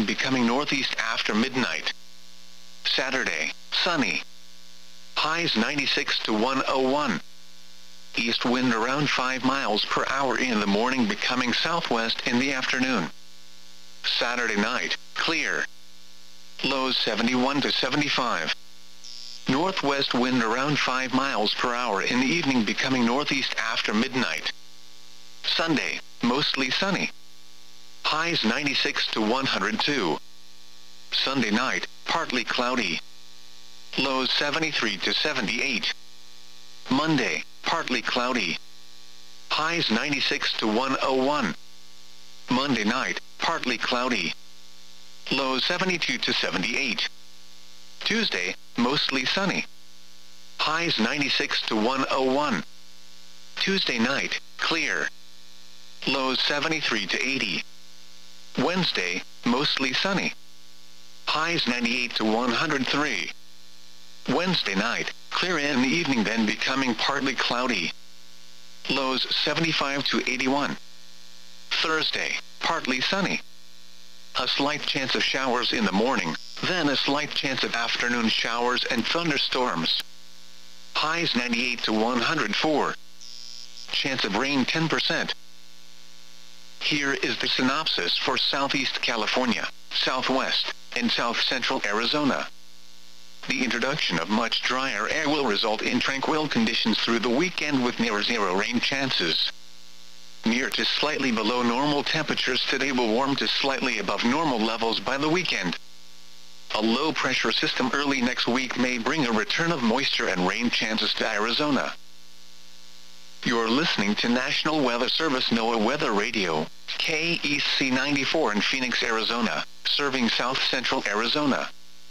evening becoming northeast after midnight. Saturday, sunny. Highs 96 to 101. East wind around 5 miles per hour in the morning becoming southwest in the afternoon. Saturday night, clear. Lows 71 to 75. Northwest wind around 5 miles per hour in the evening becoming northeast after midnight. Sunday, mostly sunny. Highs 96 to 102. Sunday night, partly cloudy. Lows 73 to 78. Monday, partly cloudy. Highs 96 to 101. Monday night, partly cloudy. Lows 72 to 78. Tuesday, mostly sunny. Highs 96 to 101. Tuesday night, clear. Lows 73 to 80. Wednesday, mostly sunny. Highs 98 to 103. Wednesday night, clear in the evening then becoming partly cloudy. Lows 75 to 81. Thursday, partly sunny. A slight chance of showers in the morning, then a slight chance of afternoon showers and thunderstorms. Highs 98 to 104. Chance of rain 10%. Here is the synopsis for Southeast California, Southwest, and South Central Arizona. The introduction of much drier air will result in tranquil conditions through the weekend with near zero rain chances. Near to slightly below normal temperatures today will warm to slightly above normal levels by the weekend. A low-pressure system early next week may bring a return of moisture and rain chances to Arizona. You're listening to National Weather Service NOAA Weather Radio, KEC 94 in Phoenix, Arizona, serving South Central Arizona.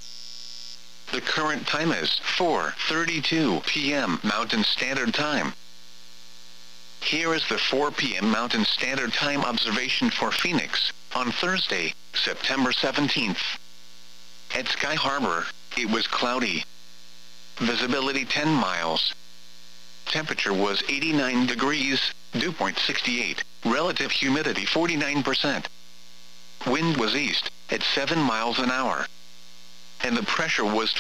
The current time is 4:32 p.m. Mountain Standard Time. Here is the 4 p.m. Mountain Standard Time observation for Phoenix, on Thursday, September 17th. At Sky Harbor, it was cloudy. Visibility 10 miles. Temperature was 89 degrees, dew point 68, relative humidity 49%. Wind was east, at 7 miles an hour. And the pressure was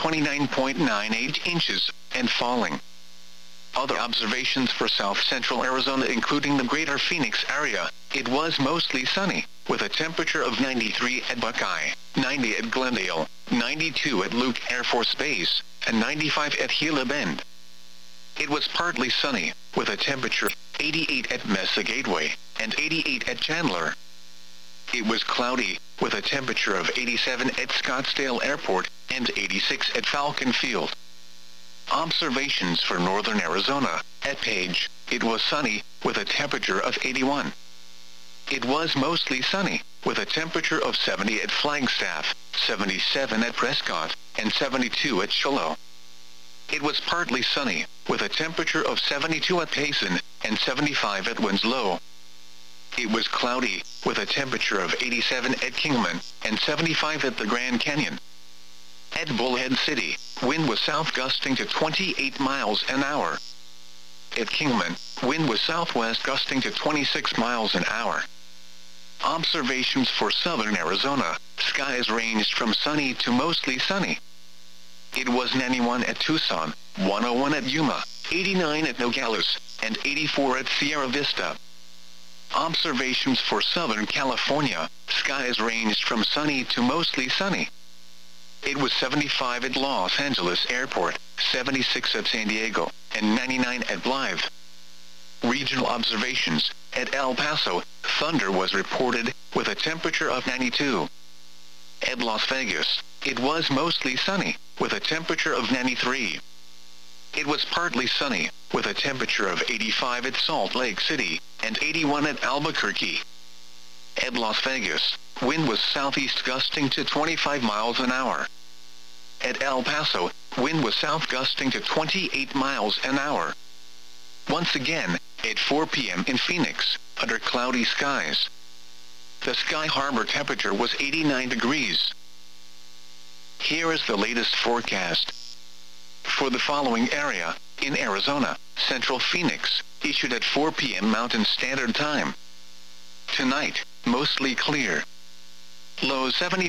29.98 inches, and falling. Other observations for South Central Arizona including the greater Phoenix area, it was mostly sunny, with a temperature of 93 at Buckeye, 90 at Glendale, 92 at Luke Air Force Base, and 95 at Gila Bend. It was partly sunny, with a temperature of 88 at Mesa Gateway, and 88 at Chandler. It was cloudy, with a temperature of 87 at Scottsdale Airport, and 86 at Falcon Field. Observations for northern Arizona, at Page, it was sunny, with a temperature of 81. It was mostly sunny, with a temperature of 70 at Flagstaff, 77 at Prescott, and 72 at Shiloh. It was partly sunny, with a temperature of 72 at Payson, and 75 at Winslow. It was cloudy, with a temperature of 87 at Kingman, and 75 at the Grand Canyon. At Bullhead City, wind was south gusting to 28 miles an hour. At Kingman, wind was southwest gusting to 26 miles an hour. Observations for southern Arizona, skies ranged from sunny to mostly sunny. It was 91 at Tucson, 101 at Yuma, 89 at Nogales, and 84 at Sierra Vista. Observations for Southern California, skies ranged from sunny to mostly sunny. It was 75 at Los Angeles Airport, 76 at San Diego, and 99 at Blythe. Regional observations, at El Paso, thunder was reported, with a temperature of 92. At Las Vegas, it was mostly sunny, with a temperature of 93. It was partly sunny, with a temperature of 85 at Salt Lake City, and 81 at Albuquerque. At Las Vegas, wind was southeast gusting to 25 miles an hour. At El Paso, wind was south gusting to 28 miles an hour. Once again, at 4 p.m. in Phoenix, under cloudy skies. The Sky Harbor temperature was 89 degrees. Here is the latest forecast. For the following area, in Arizona, Central Phoenix, issued at 4 p.m. Mountain Standard Time. Tonight, mostly clear. Low 70.